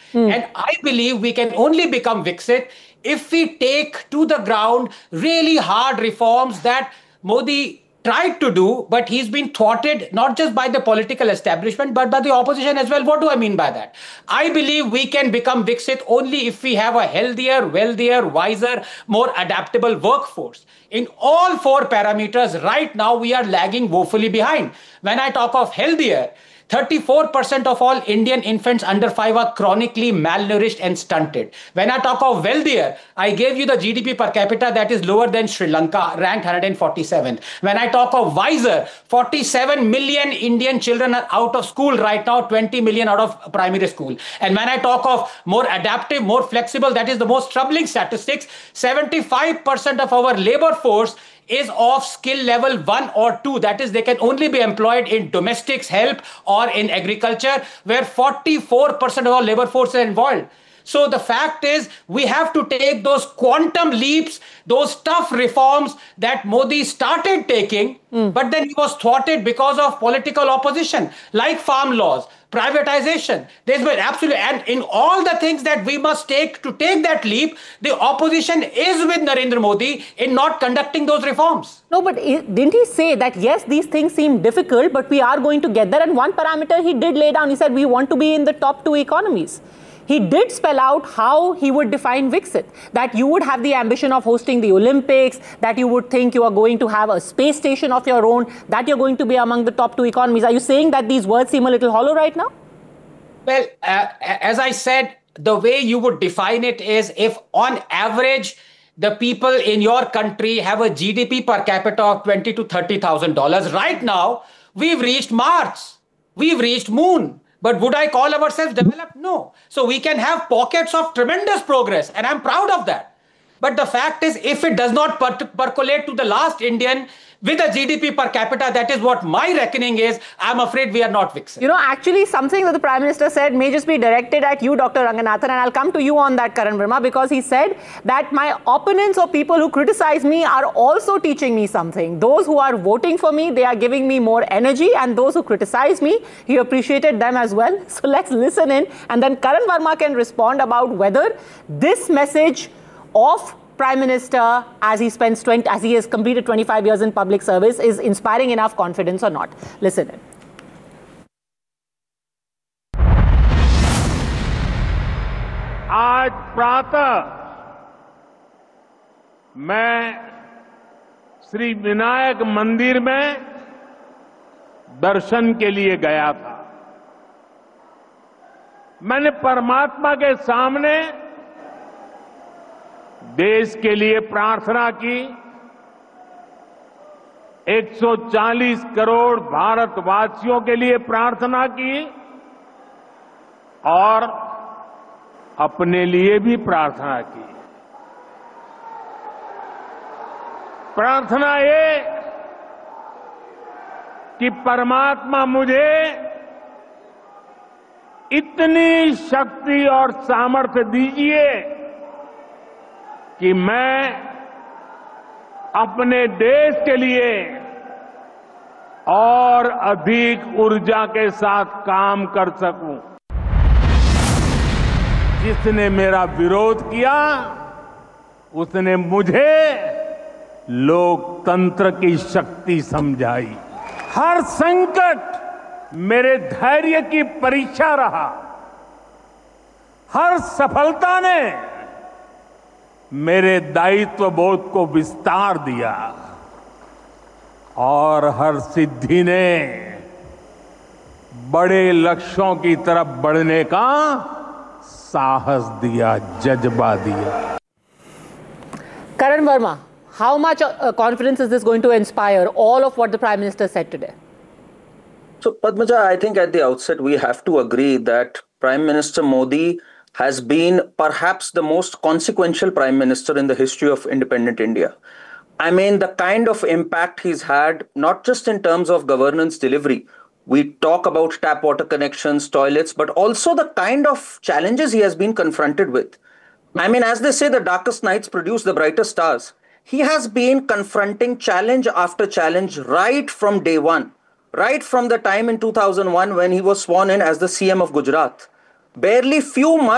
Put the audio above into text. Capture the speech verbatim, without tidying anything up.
Mm. And I believe we can only become Viksit if we take to the ground really hard reforms that Modi tried to do, but he's been thwarted not just by the political establishment, but by the opposition as well. What do I mean by that? I believe we can become Viksit only if we have a healthier, wealthier, wiser, more adaptable workforce. In all four parameters, right now, we are lagging woefully behind. When I talk of healthier, thirty-four percent of all Indian infants under five are chronically malnourished and stunted. When I talk of wealthier, I gave you the G D P per capita that is lower than Sri Lanka, ranked one hundred forty-seventh. When I talk of wiser, forty-seven million Indian children are out of school right now, twenty million out of primary school. And when I talk of more adaptive, more flexible, that is the most troubling statistics, seventy-five percent of our labor force is of skill level one or two. That is, they can only be employed in domestics help or in agriculture, where forty-four percent of our labor force is involved. So the fact is, we have to take those quantum leaps, those tough reforms that Modi started taking, mm. but then he was thwarted because of political opposition, like farm laws, privatization. There's been absolutely, and in all the things that we must take to take that leap, the opposition is with Narendra Modi in not conducting those reforms. No, but didn't he say that, yes, these things seem difficult, but we are going to get there? And one parameter he did lay down, he said, we want to be in the top two economies. He did spell out how he would define Viksit, that you would have the ambition of hosting the Olympics, that you would think you are going to have a space station of your own, that you're going to be among the top two economies. Are you saying that these words seem a little hollow right now? Well, uh, as I said, the way you would define it is if on average, the people in your country have a G D P per capita of twenty to thirty thousand dollars. Right now, we've reached Mars. We've reached Moon. But would I call ourselves developed? No. So we can have pockets of tremendous progress, and I'm proud of that. But the fact is, if it does not per percolate to the last Indian with a G D P per capita, that is what my reckoning is, I'm afraid we are not Viksit. You know, actually, something that the Prime Minister said may just be directed at you, Doctor Ranganathan, and I'll come to you on that, Karan Verma, because he said that my opponents or people who criticize me are also teaching me something. Those who are voting for me, they are giving me more energy, and those who criticize me, he appreciated them as well. So let's listen in, and then Karan Verma can respond about whether this message of Prime Minister, as he spends twenty, as he has completed twenty-five years in public service, is inspiring enough confidence or not. Listen in. आज प्रातः मैं श्री विनायक मंदिर में दर्शन के लिए गया था। मैंने परमात्मा के सामने देश के लिए प्रार्थना की, एक सौ चालीस करोड़ भारतवासियों के लिए प्रार्थना की और अपने लिए भी प्रार्थना की। प्रार्थना ये कि परमात्मा मुझे इतनी शक्ति और सामर्थ्य दीजिए कि मैं अपने देश के लिए और अधिक ऊर्जा के साथ काम कर सकूं। जिसने मेरा विरोध किया, उसने मुझे लोकतंत्र की शक्ति समझाई। हर संकट मेरे धैर्य की परीक्षा रहा। हर सफलता ने मेरे दायित्व बोध को विस्तार दिया और हर सिद्धि ने बड़े लक्ष्यों की तरफ बढ़ने का साहस दिया, जज्बा दिया। Karan Verma, how much uh, confidence is this going to inspire, all of what the Prime Minister said today? So, Padmaja, I think at the outset we have to agree that Prime Minister Modi has been perhaps the most consequential Prime Minister in the history of independent India. I mean, the kind of impact he's had, not just in terms of governance delivery, we talk about tap water connections, toilets, but also the kind of challenges he has been confronted with. I mean, as they say, the darkest nights produce the brightest stars. He has been confronting challenge after challenge right from day one, right from the time in two thousand one when he was sworn in as the C M of Gujarat. Barely few months